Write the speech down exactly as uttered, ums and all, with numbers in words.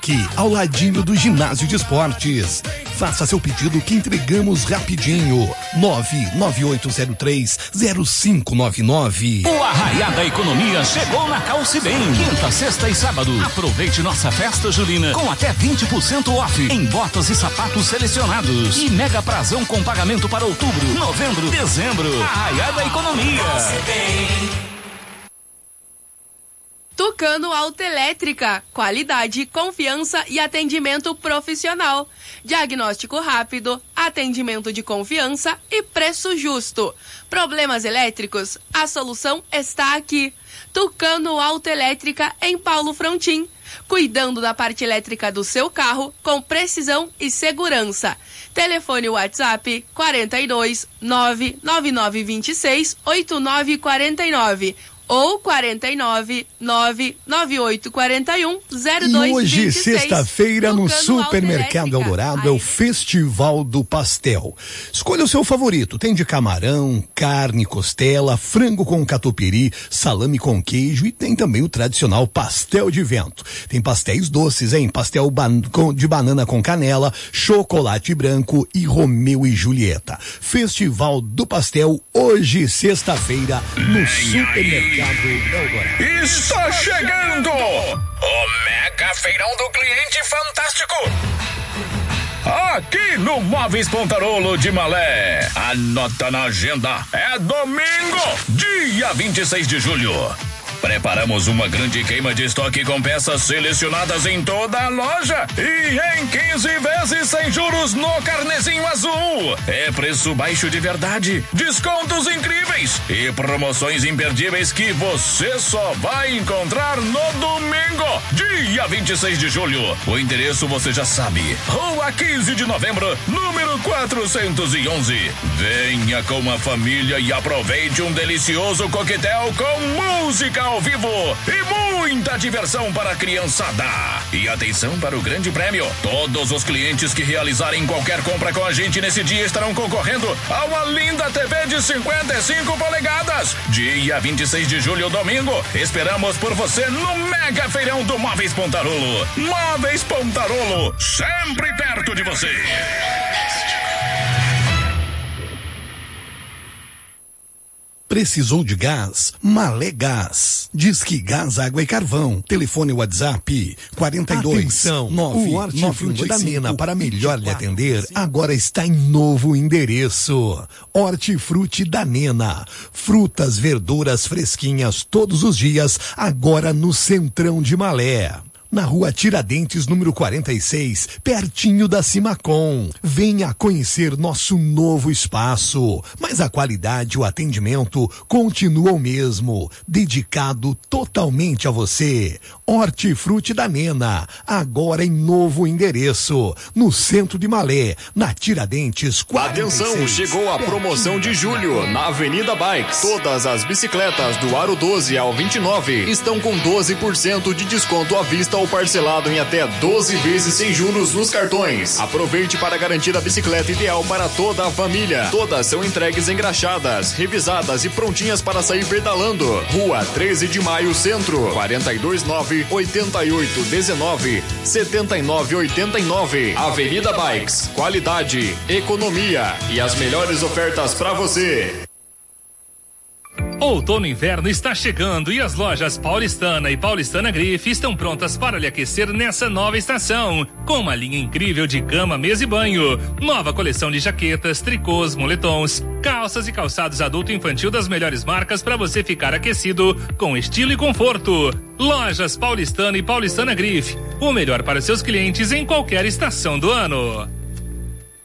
Aqui, ao ladinho do ginásio de esportes. Faça seu pedido que entregamos rapidinho. nove nove oito zero três zero cinco nove nove. O Arraiá da Economia chegou na Calce Bem. Quinta, sexta e sábado. Aproveite nossa festa julina com até vinte por cento off em botas e sapatos selecionados. E mega prazão com pagamento para outubro, novembro, dezembro. Arraiá da Economia. Calce Bem. Tucano Autoelétrica, qualidade, confiança e atendimento profissional. Diagnóstico rápido, atendimento de confiança e preço justo. Problemas elétricos? A solução está aqui. Tucano Autoelétrica em Paulo Frontin. Cuidando da parte elétrica do seu carro com precisão e segurança. Telefone WhatsApp quarenta e dois, nove nove nove dois seis, oito nove quatro nove. Ou quarenta e nove, nove nove oito quatro um, zero dois E hoje, dois seis, sexta-feira, no Supermercado Eldorado, é o Festival do Pastel. Escolha o seu favorito. Tem de camarão, carne, costela, frango com catupiry, salame com queijo e tem também o tradicional pastel de vento. Tem pastéis doces, hein? Pastel ban- com- de banana com canela, chocolate branco e Romeu e Julieta. Festival do Pastel, hoje, sexta-feira, no Supermercado Eldorado. Está chegando o Mega Feirão do Cliente Fantástico. Aqui no Móveis Pontarolo de Malé. Anota na agenda. É domingo, dia vinte e seis de julho. Preparamos uma grande queima de estoque com peças selecionadas em toda a loja e em quinze vezes sem juros no carnezinho azul. É preço baixo de verdade, descontos incríveis e promoções imperdíveis que você só vai encontrar no domingo, dia vinte e seis de julho. O endereço você já sabe, Rua quinze de novembro, número quatrocentos e onze. Venha com a família e aproveite um delicioso coquetel com música ao vivo e muita diversão para a criançada. E atenção para o grande prêmio. Todos os clientes que realizarem qualquer compra com a gente nesse dia estarão concorrendo a uma linda T V de cinquenta e cinco polegadas. Dia vinte e seis de julho, domingo. Esperamos por você no Mega Feirão do Móveis Pontarolo. Móveis Pontarolo, sempre perto de você. Precisou de gás? Malé Gás. Disque Gás, Água e Carvão. Telefone WhatsApp quarenta e dois, nove nove um da Nena. Para melhor lhe atender, agora está em novo endereço. Hortifruti da Nena. Frutas, verduras fresquinhas todos os dias, agora no Centrão de Malé. Na rua Tiradentes, número quarenta e seis, pertinho da Simacom. Venha conhecer nosso novo espaço. Mas a qualidade e o atendimento continuam o mesmo. Dedicado totalmente a você. Hortifruti da Nena. Agora em novo endereço. No centro de Malé, na Tiradentes quarenta e seis. Atenção, chegou a promoção de julho na Avenida Bikes. Todas as bicicletas do aro doze ao vinte e nove estão com doze por cento de desconto à vista ou parcelado em até doze vezes sem juros nos cartões. Aproveite para garantir a bicicleta ideal para toda a família. Todas são entregues engraxadas, revisadas e prontinhas para sair pedalando. Rua treze de maio, Centro. quarenta e dois nove, oitenta e oito, dezenove, setenta e nove, oitenta e nove. Avenida Bikes. Qualidade, economia e as melhores ofertas para você. Outono e inverno está chegando e as lojas Paulistana e Paulistana Grife estão prontas para lhe aquecer nessa nova estação. Com uma linha incrível de cama, mesa e banho. Nova coleção de jaquetas, tricôs, moletons, calças e calçados adulto e infantil das melhores marcas para você ficar aquecido com estilo e conforto. Lojas Paulistana e Paulistana Grife. O melhor para seus clientes em qualquer estação do ano.